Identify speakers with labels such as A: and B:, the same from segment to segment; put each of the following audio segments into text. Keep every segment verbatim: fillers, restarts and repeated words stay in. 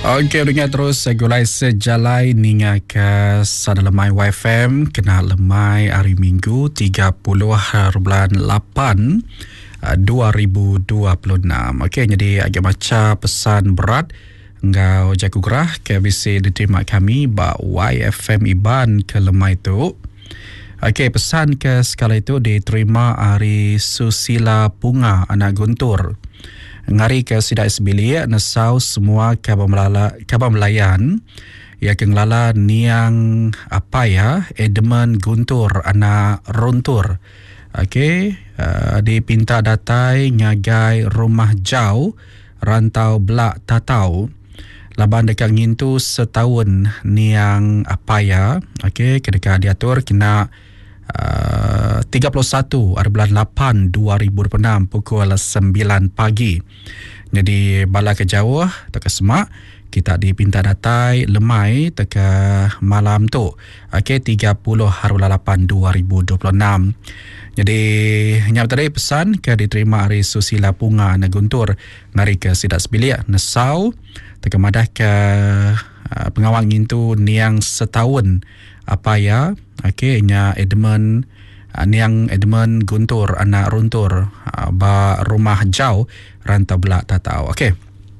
A: Okey, dengar terus gulai sejalai ninga ke sada lemai Y F M kena lemai hari Minggu tiga puluh bulan lapan dua ribu dua puluh enam. Okey, jadi agak macam pesan berat engkau jaku gerah ke B C diterima kami ba Y F M Iban ke lemai tu. Okey, pesan ke sekala itu diterima hari Susila Punga anak Guntur. Ngari ke sidak sebilik nesau semua kabar melala kabar melayan ya kenglala niang apa ya Edmund Guntur anak Runtur. Okey, uh, dipinta datai ngagai rumah jauh rantau belak tatau laban dekat ngintu setahun niang apa ya. Okey, kedekat diatur kena Uh, tiga puluh satu hari bulan lapan dua ribu dua puluh enam pukul sembilan pagi. Jadi bala ke jauh teka semak kita dipinta datai lemai teka malam tu. Okey, tiga puluh hari bulan lapan dua ribu dua puluh enam. Jadi nyap tadi pesan ke diterima hari Susila Punga na Guntur ngari ke sidak sebilik nesau teka madah ke uh, pengawal ngintu niang setahun apa ya. Okey, nya Edmund uh, niang Edmund Guntur anak Runtur uh, ba rumah jauh rantau belak tatau. Okey.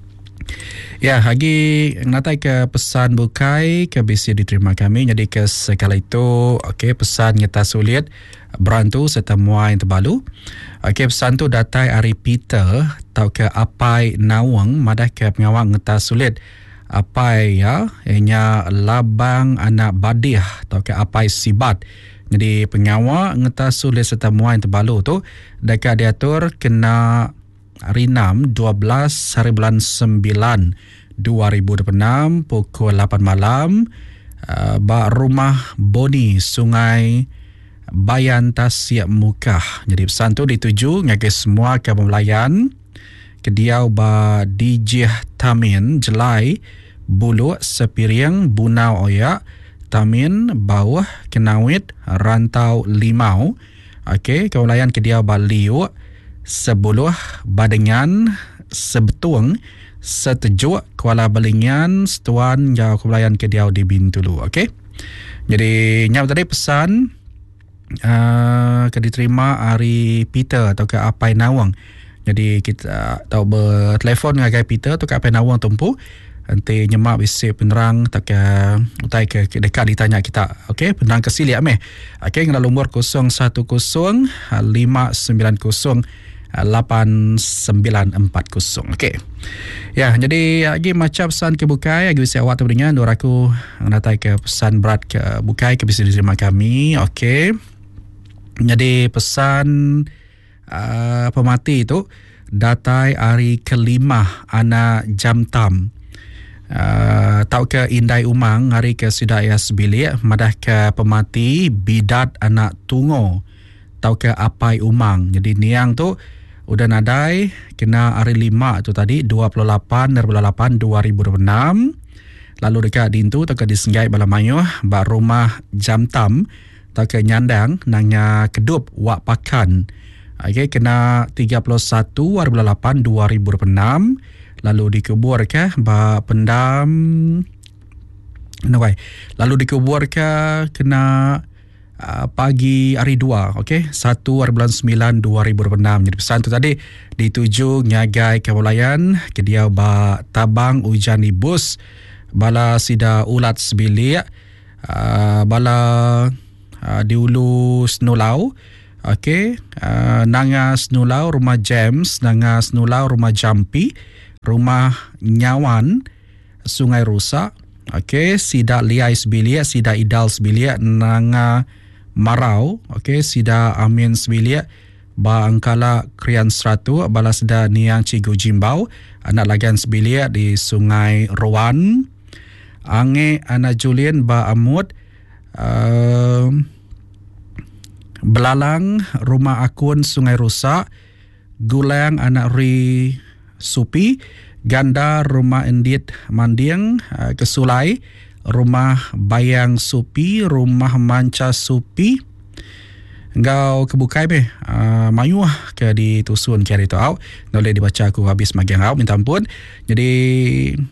A: Ya, lagi natai ke pesan bukai ke B C diterima kami. Jadi ke segala itu, okey, pesan nyata sulit berantu serta muai terbalu. Okey, pesan tu datai hari Peter tau ke apai nawang madah ke pengawal ngeta sulit apai ya ianya labang anak badiah atau ke apai sibat. Jadi pengawal ngeta sulit serta muai terbalu tu dekat diatur kena hari enam dua belas hari bulan sembilan dua ribu dua puluh enam pukul lapan malam uh, ba rumah Boni Sungai Bayan Tasik Mukah. Jadi pesan tu dituju ngagai semua kabar melayan kediau ba D J Tamin Jelai Bulu Sepiriang Bunau Oyak Tamin Bawah Kenawit Rantau Limau. Okey, kaulayan kediau ba Liu Sebuluh Badengan Sebetung Setejuk Kuala Belingan Setuan jauh kaulayan kediau di Bintulu. Okey, jadi nyap tadi pesan uh, ke diterima hari Peter atau ke Apai Nawang. Jadi kita tahu bertelefon dengan Gai Peter tu ke Apai Nawang tumpu. Nanti nyemak bisi penerang tak ke utai ke dekat ditanya kita. Okey, penerang kesiliak meh. Okey, ngala nombor kosong satu kosong lima sembilan kosong lapan sembilan empat kosong. Okey. Ya, jadi lagi macam pesan ke bukai lagi bisi awak tu dengan dua aku ngatai ke pesan berat ke bukai ke bisi diterima kami. Okey. Jadi pesan uh, pemati itu datai hari kelima anak Jamtam. Uh, tau ke Indai Umang hari ke Sidaya Sebilik madah ke pemati Bidat anak Tungo tau ke Apai Umang. Jadi niang tu udah nadai kena hari lima tu tadi dua puluh lapan dari bulan lapan dua ribu dua puluh enam. Lalu dekat dintu tau ke disenggai Balamayuh ba rumah Jamtam tau ke Nyandang nangnya Kedup Wak Pakan. Okey, kena tiga puluh satu hari bulan lapan dua ribu dua puluh enam. Lalu dikubur ke ba pendam Nawai. Lalu dikubur ke kena uh, pagi hari dua. Okey, satu hari bulan sembilan dua ribu dua puluh enam. Jadi pesan tu tadi dituju ngagai kewalayan ke dia ba tabang hujan di bus bala sida ulat sebilik uh, bala uh, di ulu Snolau. Okey, uh, nanga Snolau rumah James, nanga Snolau rumah Jampi, rumah Nyawan Sungai Rusak. Okey, sida Liai Sebilik, sida Idal Sebilik, nanga Marau. Okey, sida Amin Sebilik, ba Angkala Krian Seratu, bala sida Niang Cigu Jimbau, anak Lagan Sebilik di Sungai Rowan. Ange anak Julien ba Amud, uh, Belalang rumah Akun Sungai Rusak, Gulang anak Ri Supi, Ganda rumah Endit Manding, uh, Kesulai rumah Bayang Supi, rumah Manca Supi. Engkau kebukai be uh, mayuah ke ditusun kira itu au. Boleh dibaca aku habis magi au minta ampun. Jadi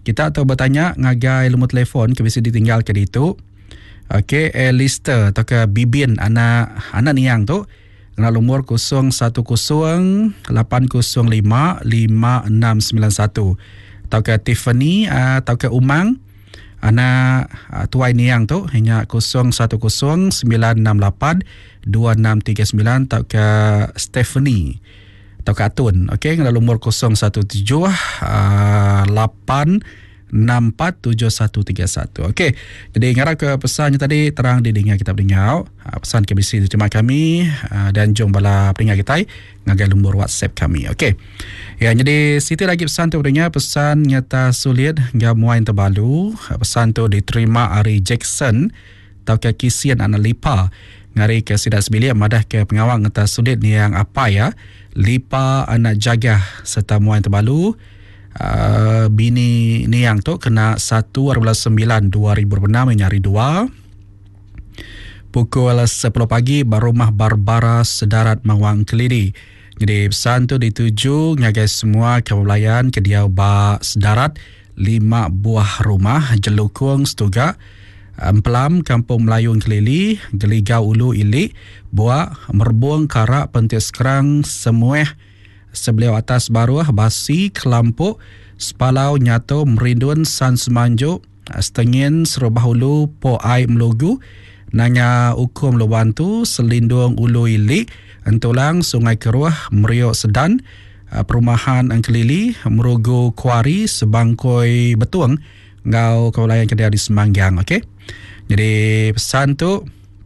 A: kita atau bertanya ngagai nombor telefon ke bisa ditinggal ke itu. Okey, eh, Lister atau ke Bibin anak anak niang tu kena nombor kosong satu kosong lapan kosong lima lima enam sembilan satu. Atau ke Tiffany atau ke Umang anak uh, tuai niang tu hanya kosong satu kosong sembilan enam lapan dua enam tiga sembilan. Atau ke Stephanie atau ke Atun, okey, kena nombor kosong satu tujuh lapan enam empat tujuh satu tiga satu. Okey, jadi ngarap ke pesannya tadi terang di dengar kita berdengar uh, pesan K B C terjemah kami uh, dan jom bala pendengar kita ngagai nombor WhatsApp kami. Okey, ya, jadi situ lagi pesan tu berdengar pesan nyata sulit gamuan terbalu. Pesan tu diterima Ari Jackson atau ke Kisian anak Lipa ngari ke sidak sebilik madah ke pengawal ngata sulit ni yang apa ya Lipa anak jaga serta muan terbalu. Uh, bini ni yang tu kena satu sembilan dua ribu enam nyari dua pukul sepuluh pagi barumah Barbara Sedarat Mawang Kelidi. Jadi pesan tu dituju ngagai semua kebelayan ke dia ba Sedarat lima buah rumah Jelukung Setuga Empelam Kampung Melayu Kelili Geligau Ulu Ilik Buah Merbung Karak Pentis Kerang Semueh Sebeliau Atas Baruah Basi Kelampuk Sepalau Nyato Merindun San Semanjuk Setengin Serubah Ulu Po Ai Melugu Nanya Ukum Lewantu Selindung Ulu Ilik Entulang Sungai Keruah Meriuk Sedan Perumahan Angkelili Merugu Kuari Sebangkoi Betuang Ngau kawalan kedai di Semanggiang. Okey, jadi pesan tu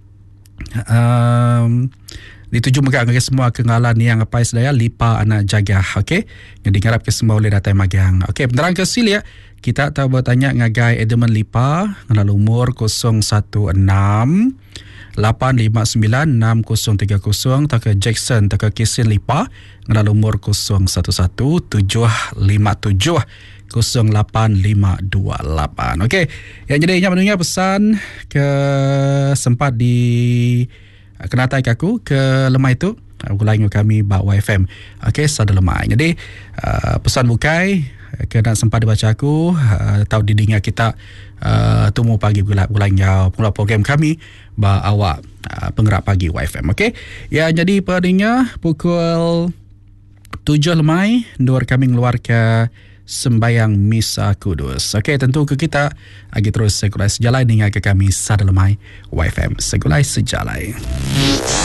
A: um, dituju mereka ke semua kengalan yang apa sedaya Lipa anak jaga. Okey, jadi ngarap ke semua boleh datang Magang. Okey, penerang ke sili ya. Kita tahu bertanya ngagai Edmund Lipa ngala umur kosong satu enam lapan lima sembilan enam kosong tiga kosong. Tak ke Jackson tak ke Kisin Lipa ngala umur kosong satu satu tujuh lima tujuh kosong lapan lima dua lapan. Okey, yang jadi ingat mendengar pesan ke sempat di kenatai aku ke lemah itu ulangi kami bawa F M. Okey, sada lemah. Jadi uh, pesan bukai kena sempat dibaca aku uh, tahu didengar kita uh, temu pagi bulan bulan pula program kami ba awak uh, penggerak pagi Y F M. Okey, ya, jadi pendengar pukul tujuh lemai nur kami keluar ke sembayang Misa Kudus. Okey, tentu ke kita lagi terus segulai sejalai dengan ke kami sada lemai Y F M segulai sejalai.